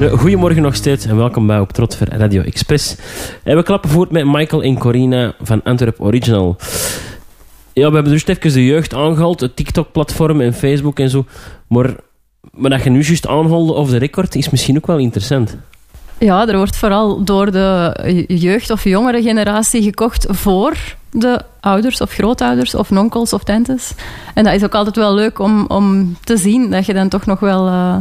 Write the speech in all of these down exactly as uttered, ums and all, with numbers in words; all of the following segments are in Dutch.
Goedemorgen nog steeds en welkom bij op Trotver Radio Express. En we klappen voort met Michael en Corina van Antwerp Original. Ja, we hebben dus even de jeugd aangehaald, het TikTok-platform en Facebook en zo. Maar, maar dat je nu juist aanhaalde of de record is misschien ook wel interessant. Ja, er wordt vooral door de jeugd of jongere generatie gekocht voor de ouders of grootouders of nonkels of tantes. En dat is ook altijd wel leuk om, om te zien dat je dan toch nog wel... Uh...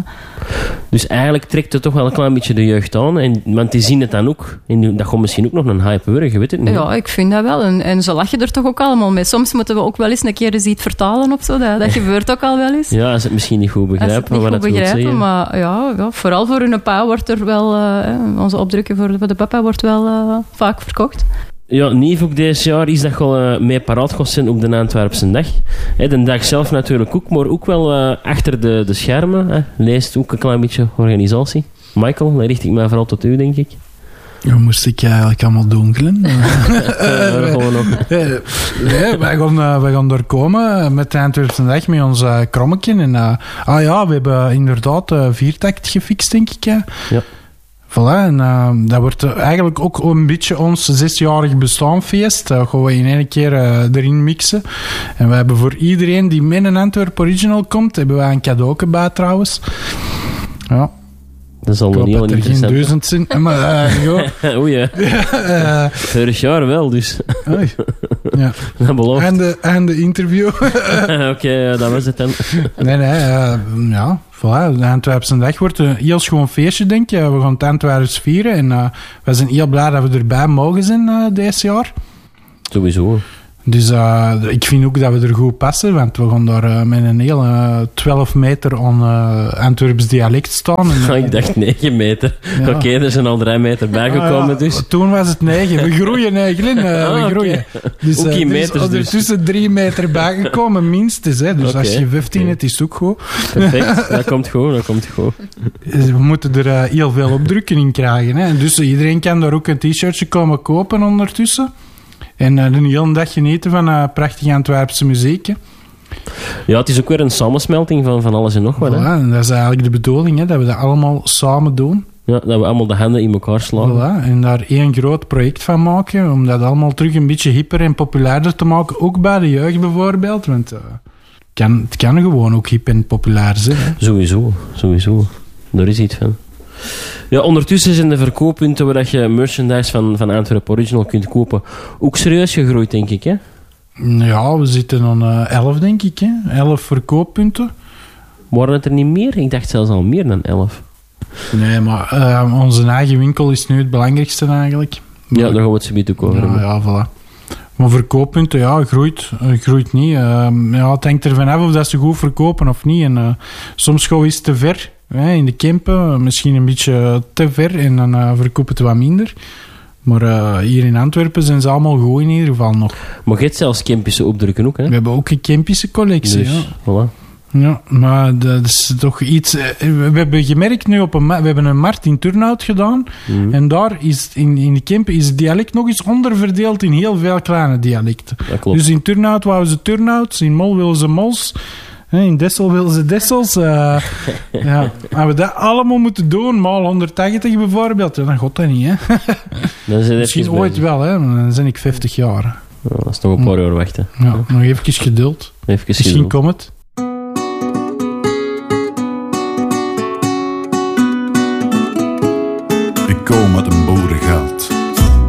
Dus eigenlijk trekt het toch wel een klein beetje de jeugd aan. En, want die zien het dan ook. En dat gaat misschien ook nog een hype worden, je weet het niet. Ja, ik vind dat wel. En, en zo lach je er toch ook allemaal mee. Soms moeten we ook wel eens een keer eens iets vertalen of zo. Dat, dat gebeurt ook al wel eens. Ja, als het misschien niet goed begrijpen. Als het niet wat goed dat begrijpen, maar ja, ja, vooral voor hun pa wordt er wel... Uh, onze opdrukken voor de, voor de papa wordt wel uh, vaak verkocht. Ja, Nief ook deze jaar is dat gewoon uh, mee paraat gaat zijn op de Antwerpse dag. He, de dag zelf natuurlijk ook, maar ook wel uh, achter de, de schermen. He. Leest ook een klein beetje organisatie. Michael, dan richt ik mij vooral tot u, denk ik. Ja, moest ik eigenlijk allemaal doen, Glenn? uh, gewoon nog. Nee, wij gaan, uh, wij gaan er komen met de Antwerpse dag met ons uh, krommetje. En, uh, ah ja, we hebben inderdaad uh, viertakt gefixt, denk ik. Uh. Ja. Voilà, en uh, dat wordt uh, eigenlijk ook een beetje ons zesjarig bestaanfeest. Dat gaan we in één keer uh, erin mixen. En we hebben voor iedereen die met een Antwerp Original komt, hebben wij een cadeau bij trouwens. Ja. Dat is al een heel interessant. Er geen duizend zijn. Maar, uh, Oei, ja. uh, Vorig jaar wel, dus. Oei. Ja. Dat belooft. En de, en de interview. Oké, okay, uh, dat was het dan. nee, nee, uh, ja. Voilà, de Antwerpse dag wordt een heel schoon feestje, denk je. We gaan het Antwerps vieren en uh, wij zijn heel blij dat we erbij mogen zijn uh, dit jaar. Sowieso. Dus uh, ik vind ook dat we er goed passen, want we gaan daar uh, met een hele uh, twaalf meter aan uh, Antwerps dialect staan. En, uh, ik dacht negen meter. Ja. Oké, okay, er zijn al drie meter bijgekomen. Uh, ja, dus. Toen was het negen. We groeien eigenlijk. Uh, ah, we groeien. Okay. Dus, uh, dus, meters, er is tussen drie meter bijgekomen, minstens. Hè. Dus okay, als je vijftien okay. hebt, is het ook goed. Perfect, dat komt goed. Dat komt goed. We moeten er uh, heel veel opdrukken in krijgen. Hè. Dus uh, iedereen kan daar ook een t-shirtje komen kopen ondertussen. En uh, een hele dag genieten van uh, prachtige Antwerpse muziek. Hè. Ja, het is ook weer een samensmelting van, van alles en nog wat. Voilà, en dat is eigenlijk de bedoeling, hè, dat we dat allemaal samen doen. Ja, dat we allemaal de handen in elkaar slaan. Voilà, en daar één groot project van maken, om dat allemaal terug een beetje hipper en populairder te maken. Ook bij de jeugd bijvoorbeeld, want uh, kan, het kan gewoon ook hip en populair zijn. Hè. Sowieso, sowieso. Daar is iets van. Ja, ondertussen zijn de verkooppunten waar je merchandise van, van Antwerp Original kunt kopen ook serieus gegroeid, denk ik, hè? Ja, we zitten aan uh, elf, denk ik, hè? Elf verkooppunten. Waren het er niet meer? Ik dacht zelfs al meer dan elf. Nee, maar uh, onze eigen winkel is nu het belangrijkste eigenlijk. Maar, ja, daar gaan we het zo meteen ook over hebben. Ja, ja, voilà. Maar verkooppunten, ja, groeit, uh, groeit niet. Uh, ja, het hangt ervan af of dat ze goed verkopen of niet. En uh, soms gaan we eens te ver. In de Kempen, misschien een beetje te ver en dan uh, verkopen het wat minder. Maar uh, hier in Antwerpen zijn ze allemaal goed in ieder geval nog. Maar je hebt zelfs Kempische opdrukken ook, hè? We hebben ook een Kempische collectie, dus, ja. Voilà. Ja, maar dat is toch iets... We hebben gemerkt nu op een... We hebben een markt in Turnhout gedaan. Mm-hmm. En daar is in, in de Kempen is het dialect nog eens onderverdeeld in heel veel kleine dialecten. Dat klopt. Dus in Turnhout wouden ze Turnhouts, in Mol willen ze Mols... In Dessel willen ze Dessels. Uh, ja. Als we dat allemaal moeten doen, maal honderdtachtig bijvoorbeeld, dan gaat dat niet. Hè. Dan misschien ooit wel, hè. Dan ben ik vijftig jaar. Ja, dat is nog een paar jaar wachten. Ja, ja. Nog even geduld. Even misschien geduld. komt het. Ik kom uit een boerengat.